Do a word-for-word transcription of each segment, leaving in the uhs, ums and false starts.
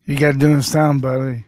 You got to do a sound, buddy.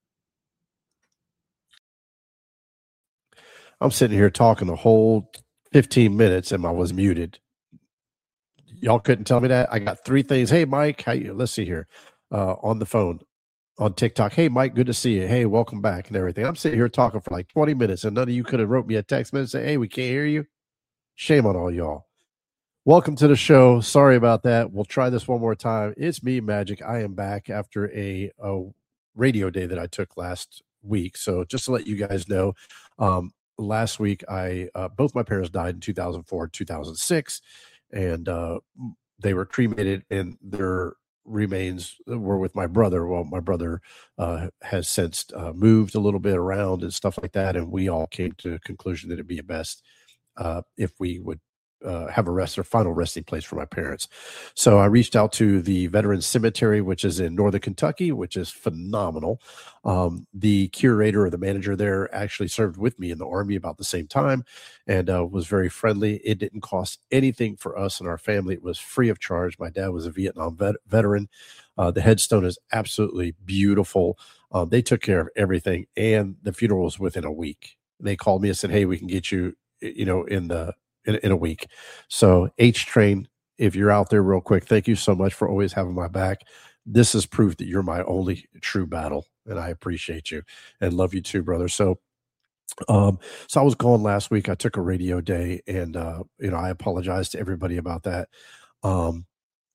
I'm sitting here talking the whole fifteen minutes and I was muted. Y'all couldn't tell me that. I got three things. Hey, Mike, how you? Let's see here. Uh, on the phone, on TikTok. Hey, Mike, good to see you. Hey, welcome back and everything. I'm sitting here talking for like twenty minutes and none of you could have wrote me a text message and say, hey, we can't hear you. Shame on all y'all. Welcome to the show. Sorry about that. We'll try this one more time. It's me, Magic. I am back after a, a radio day that I took last week. So just to let you guys know, um, last week I uh, both my parents died in two thousand four, two thousand six, and uh, they were cremated, and their remains were with my brother. Well, my brother uh, has since uh, moved a little bit around and stuff like that, and we all came to the conclusion that it'd be best uh, if we would uh, have a rest or final resting place for my parents. So I reached out to the Veterans Cemetery, which is in Northern Kentucky, which is phenomenal. Um, the curator or the manager there actually served with me in the Army about the same time and uh, was very friendly. It didn't cost anything for us and our family. It was free of charge. My dad was a Vietnam vet- veteran. Uh, the headstone is absolutely beautiful. Uh, they took care of everything, and the funeral was within a week. They called me and said, hey, we can get you, you know, in the in, in a week. So H Train, if you're out there real quick, thank you so much for always having my back. This is proof that you're my only true battle, and I appreciate you and love you too, brother. So um, so I was gone last week. I took a radio day, and uh, you know, I apologize to everybody about that. Um,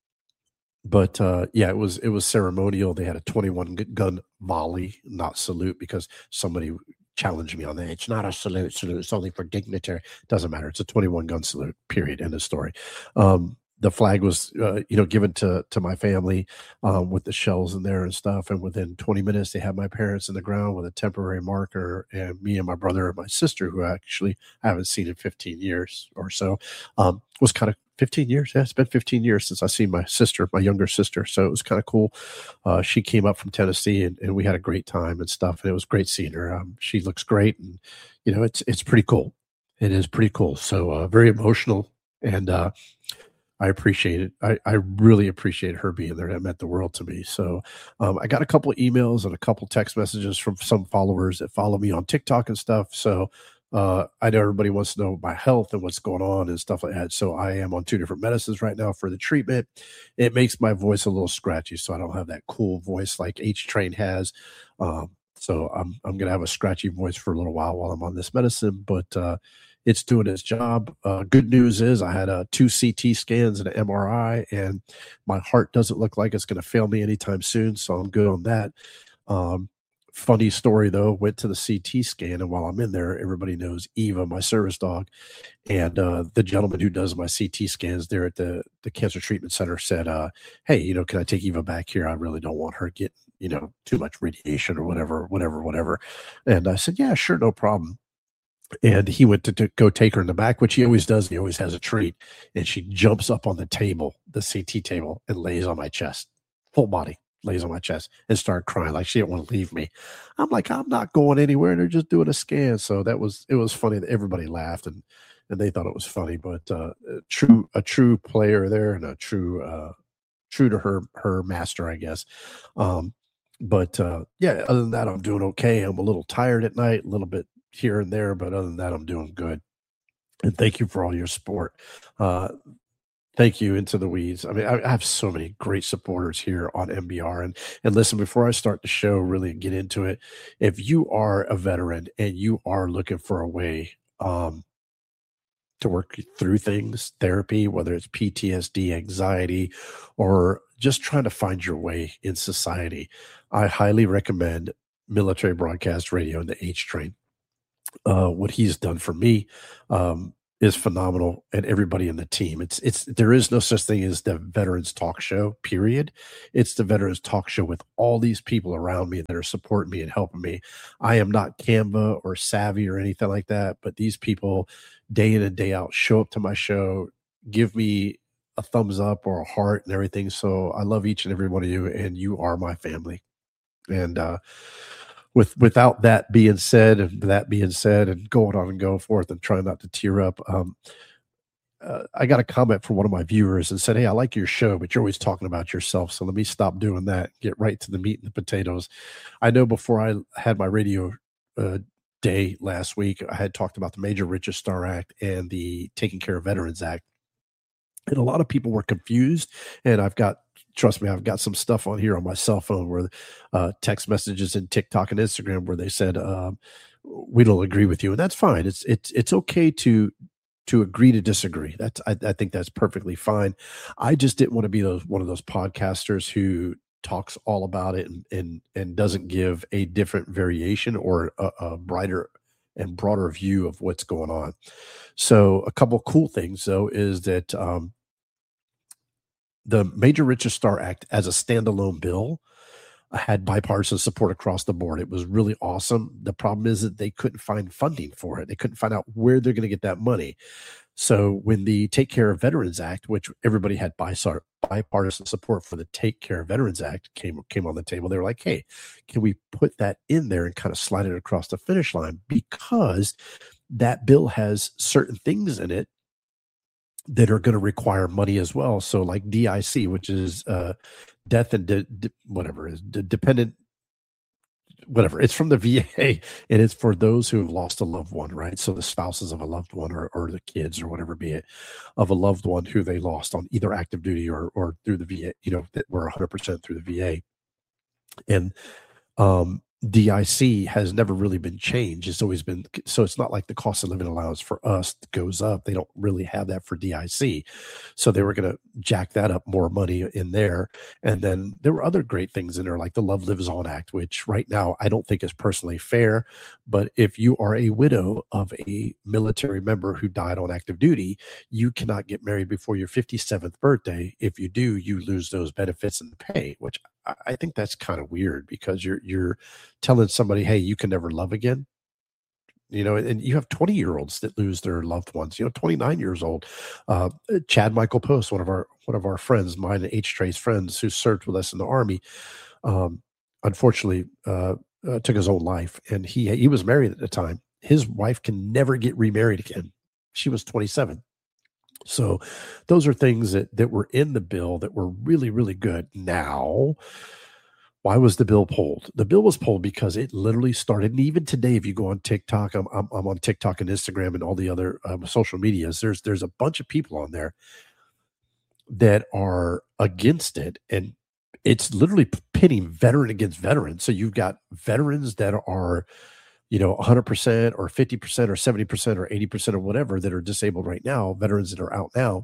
but uh, yeah, it was it was ceremonial. They had a twenty-one gun volley, not salute, because somebody challenged me on that. It's not a salute. Salute. It's only for dignitary. Doesn't matter. It's a twenty-one gun salute. Period. End of story. Um, the flag was, uh, you know, given to to my family um, with the shells in there and stuff. And within twenty minutes, they had my parents in the ground with a temporary marker, and me and my brother and my sister, who actually I haven't seen in fifteen years or so, um, was kind of fifteen years. Yeah, it's been fifteen years since I seen my sister, my younger sister. So it was kind of cool. Uh, she came up from Tennessee, and, and we had a great time and stuff. And it was great seeing her. Um, she looks great, and you know, it's it's pretty cool. It is pretty cool. So uh, very emotional, and uh, I appreciate it. I, I really appreciate her being there. That meant the world to me. So um, I got a couple of emails and a couple text messages from some followers that follow me on TikTok and stuff. So uh, I know everybody wants to know my health and what's going on and stuff like that. So I am on two different medicines right now for the treatment. It makes my voice a little scratchy, so I don't have that cool voice like H Train has. Um, so I'm I'm gonna have a scratchy voice for a little while while I'm on this medicine, but uh, it's doing its job. Uh, good news is I had uh, two C T scans and an M R I, and my heart doesn't look like it's going to fail me anytime soon, so I'm good on that. Um, funny story though, went to the C T scan, and while I'm in there, everybody knows Eva, my service dog, and uh, the gentleman who does my C T scans there at the the cancer treatment center said, uh, "Hey, you know, can I take Eva back here? I really don't want her getting, you know, too much radiation or whatever, whatever, whatever." And I said, "Yeah, sure, no problem." And he went to, to go take her in the back, which he always does. He always has a treat. And she jumps up on the table, the C T table, and lays on my chest, full body, lays on my chest, and started crying like she didn't want to leave me. I'm like, I'm not going anywhere. They're just doing a scan. So that was, it was funny that everybody laughed and, and they thought it was funny, but uh, a true, a true player there and a true, uh, true to her, her master, I guess. Um, but uh, yeah, other than that, I'm doing okay. I'm a little tired at night, a little bit here and there, but other than that, I'm doing good. And thank you for all your support. Uh, thank you, Into the Weeds. I mean, I, I have so many great supporters here on M B R. And and listen, before I start the show, really get into it, if you are a veteran and you are looking for a way um, to work through things, therapy, whether it's P T S D, anxiety, or just trying to find your way in society, I highly recommend Military Broadcast Radio and the H Train. Uh, what he's done for me um, is phenomenal, and everybody in the team. It's it's there is no such thing as the Veterans Talk Show. Period. It's the Veterans Talk Show with all these people around me that are supporting me and helping me. I am not Canva or Savvy or anything like that, but these people, day in and day out, show up to my show, give me a thumbs up or a heart and everything. So I love each and every one of you, and you are my family. And uh, with without that being said, and that being said, and going on and go forth, and trying not to tear up, um, uh, I got a comment from one of my viewers and said, "Hey, I like your show, but you're always talking about yourself. So let me stop doing that. Get right to the meat and the potatoes." I know before I had my radio uh, day last week, I had talked about the Major Richest Star Act and the Taking Care of Veterans Act. And a lot of people were confused. And I've got, trust me, I've got some stuff on here on my cell phone where uh, text messages and TikTok and Instagram where they said, um, we don't agree with you. And that's fine. It's, it's, it's okay to, to agree to disagree. That's, I, I think that's perfectly fine. I just didn't want to be those, one of those podcasters who talks all about it and, and, and doesn't give a different variation or a, a brighter and broader view of what's going on. So a couple cool things though is that um, the Major Richest Star Act as a standalone bill had bipartisan support across the board. It was really awesome. The problem is that they couldn't find funding for it. They couldn't find out where they're going to get that money. So when the Take Care of Veterans Act, which everybody had bipartisan support for, the Take Care of Veterans Act came came on the table, they were like, hey, can we put that in there and kind of slide it across the finish line? Because that bill has certain things in it that are going to require money as well. So like D I C, which is uh, death and de- de- whatever is de- dependent, whatever. It's from the V A and it's for those who have lost a loved one, right? So the spouses of a loved one or, or the kids or whatever be it of a loved one who they lost on either active duty or, or through the V A, you know, that were one hundred percent through the V A. And um, D I C has never really been changed. It's always been, so it's not like the cost of living allowance for us goes up. They don't really have that for D I C. So they were going to jack that up, more money in there. And then there were other great things in there, like the Love Lives On Act, which right now I don't think is personally fair. But if you are a widow of a military member who died on active duty, you cannot get married before your fifty-seventh birthday. If you do, you lose those benefits and pay, which I think that's kind of weird because you're you're telling somebody, hey, you can never love again. You know, and you have twenty year olds that lose their loved ones, you know, twenty-nine years old. Uh, Chad Michael Post, one of our one of our friends, mine and H Trey's friends who served with us in the Army, um, unfortunately uh, uh, took his own life. And he he was married at the time. His wife can never get remarried again. She was twenty-seven. So those are things that, that were in the bill that were really, really good. Now, why was the bill pulled? The bill was pulled because it literally started. And even today, if you go on TikTok, I'm, I'm, I'm on TikTok and Instagram and all the other um, social medias, there's, there's a bunch of people on there that are against it. And it's literally pitting veteran against veteran. So you've got veterans that are, you know, one hundred percent or fifty percent or seventy percent or eighty percent or whatever that are disabled right now, veterans that are out now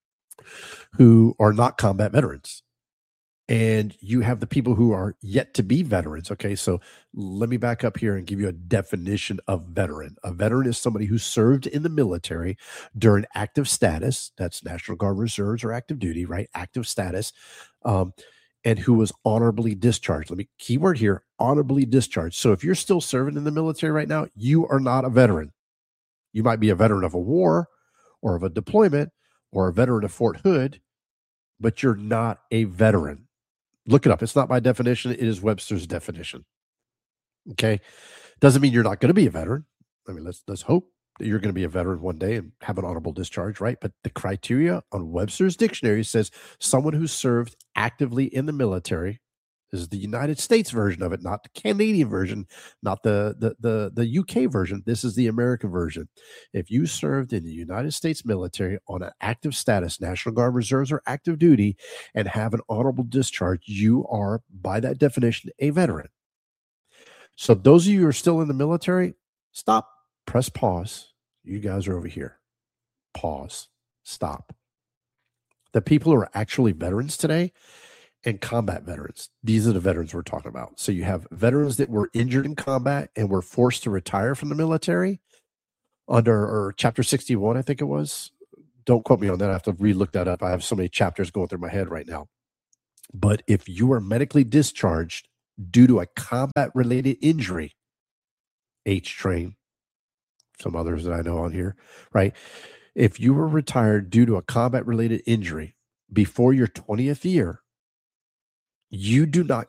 who are not combat veterans. And you have the people who are yet to be veterans. Okay, so let me back up here and give you a definition of veteran. A veteran is somebody who served in the military during active status. That's National Guard Reserves or active duty, right? Active status. Um, and who was honorably discharged. Let me, keyword here, honorably discharged. So if you're still serving in the military right now, you are not a veteran. You might be a veteran of a war or of a deployment or a veteran of Fort Hood, but you're not a veteran. Look it up. It's not my definition. It is Webster's definition. Okay. Doesn't mean you're not going to be a veteran. I mean, let's, let's hope that you're going to be a veteran one day and have an honorable discharge, right? But the criteria on Webster's dictionary says someone who served actively in the military. This is the United States version of it, not the Canadian version, not the, the, the, the U K version. This is the American version. If you served in the United States military on an active status, National Guard Reserves or active duty, and have an honorable discharge, you are, by that definition, a veteran. So those of you who are still in the military, stop, press pause. You guys are over here. Pause. Stop. The people who are actually veterans today and combat veterans, these are the veterans we're talking about. So you have veterans that were injured in combat and were forced to retire from the military under or Chapter sixty-one, I think it was. Don't quote me on that. I have to re-look that up. I have so many chapters going through my head right now. But if you are medically discharged due to a combat-related injury, H-Train, some others that I know on here, right? If you were retired due to a combat-related injury before your twentieth year, you do not